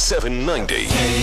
790.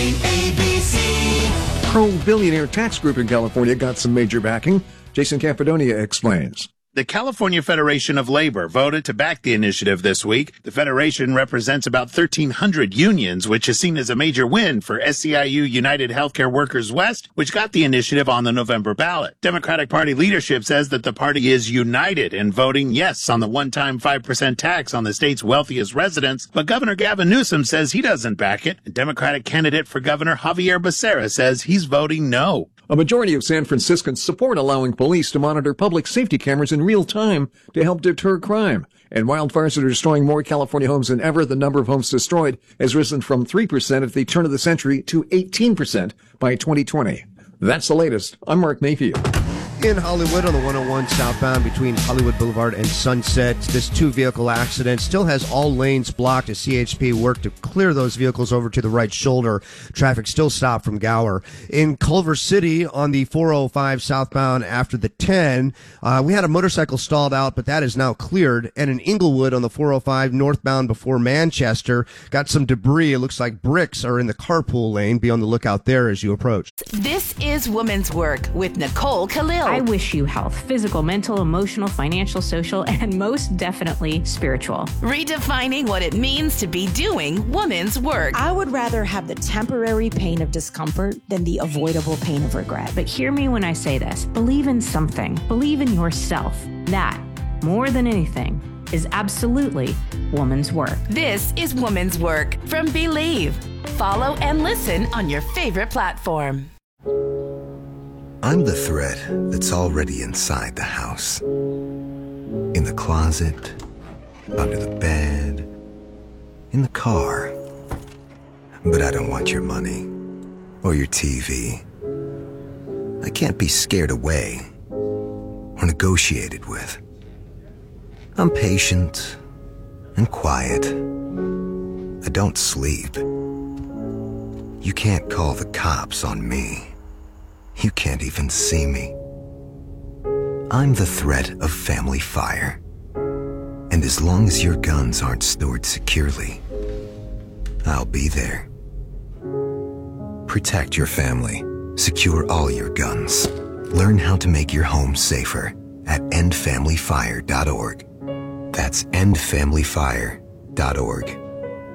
ABC. Pro-billionaire tax group in California got some major backing. Jason Campadonia explains. The California Federation of Labor voted to back the initiative this week. The federation represents about 1,300 unions, which is seen as a major win for SEIU United Healthcare Workers West, which got the initiative on the November ballot. Democratic Party leadership says that the party is united in voting yes on the one-time 5% tax on the state's wealthiest residents, but Governor Gavin Newsom says he doesn't back it. Democratic candidate for Governor Javier Becerra says he's voting no. A majority of San Franciscans support allowing police to monitor public safety cameras in real time to help deter crime. And wildfires are destroying more California homes than ever. The number of homes destroyed has risen from 3% at the turn of the century to 18% by 2020. That's the latest. I'm Mark Mayfield. In Hollywood on the 101 southbound between Hollywood Boulevard and Sunset, this two-vehicle accident still has all lanes blocked as CHP work to clear those vehicles over to the right shoulder. Traffic still stopped from Gower. In Culver City on the 405 southbound after the 10, we had a motorcycle stalled out, but that is now cleared. And in Inglewood on the 405 northbound before Manchester, got some debris. It looks like bricks are in the carpool lane. Be on the lookout there as you approach. This is Women's Work with Nicole Khalil. I wish you health, physical, mental, emotional, financial, social, and most definitely spiritual. Redefining what it means to be doing women's work. I would rather have the temporary pain of discomfort than the avoidable pain of regret. But hear me when I say this. Believe in something. Believe in yourself. That, more than anything, is absolutely woman's work. This is Women's Work from Believe. Follow and listen on your favorite platform. I'm the threat that's already inside the house. In the closet, under the bed, in the car. But I don't want your money or your TV. I can't be scared away or negotiated with. I'm patient and quiet. I don't sleep. You can't call the cops on me. You can't even see me. I'm the threat of family fire. And as long as your guns aren't stored securely, I'll be there. Protect your family. Secure all your guns. Learn how to make your home safer at endfamilyfire.org. That's endfamilyfire.org.